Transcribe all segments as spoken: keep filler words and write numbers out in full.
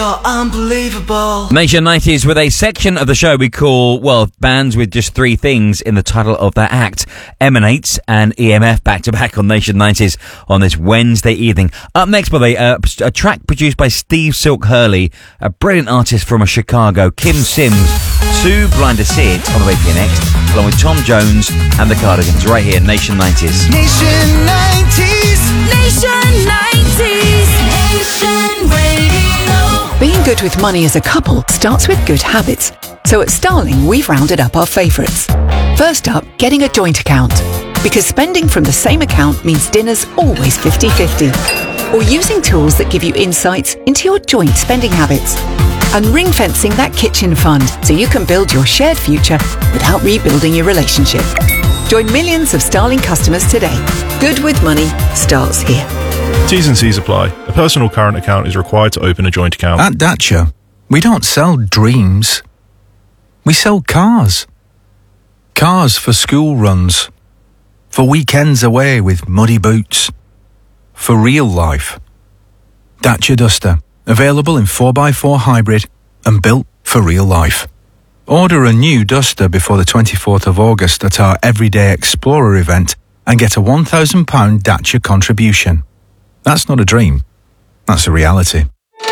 You're unbelievable. Nation nineties with a section of the show we call, well, bands with just three things in the title of their act. Emanates and E M F back to back on Nation nineties on this Wednesday evening. Up next, by the way, uh, a track produced by Steve Silk Hurley, a brilliant artist from Chicago, Kim Sims, Too Blind to See It on the way for you next, along with Tom Jones and the Cardigans right here, Nation nineties. Nation nineties. Nation nineties. Nation Radio. Being good with money as a couple starts with good habits. So at Starling, we've rounded up our favourites. First up, getting a joint account. Because spending from the same account means dinner's always fifty-fifty. Or using tools that give you insights into your joint spending habits. And ring-fencing that kitchen fund so you can build your shared future without rebuilding your relationship. Join millions of Starling customers today. Good with money starts here. T's and C's apply. A personal current account is required to open a joint account. At Dacia, we don't sell dreams. We sell cars. Cars for school runs. For weekends away with muddy boots. For real life. Dacia Duster. Available in four by four hybrid and built for real life. Order a new Duster before the twenty-fourth of August at our Everyday Explorer event and get a one thousand pounds Dacia contribution. That's not a dream. That's a reality.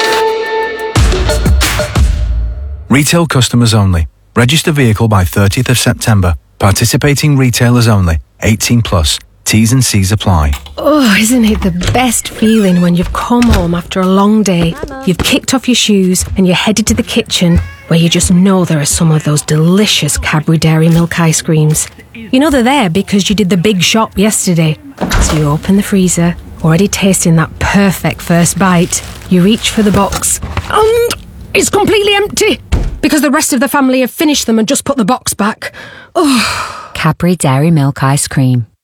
Retail customers only. Register vehicle by thirtieth of September. Participating retailers only. eighteen plus. T's and C's apply. Oh, isn't it the best feeling when you've come home after a long day, you've kicked off your shoes and you're headed to the kitchen where you just know there are some of those delicious Cadbury Dairy Milk ice creams. You know they're there because you did the big shop yesterday. So you open the freezer, already tasting that perfect first bite. You reach for the box and it's completely empty because the rest of the family have finished them and just put the box back. Oh. Cadbury Dairy Milk ice cream.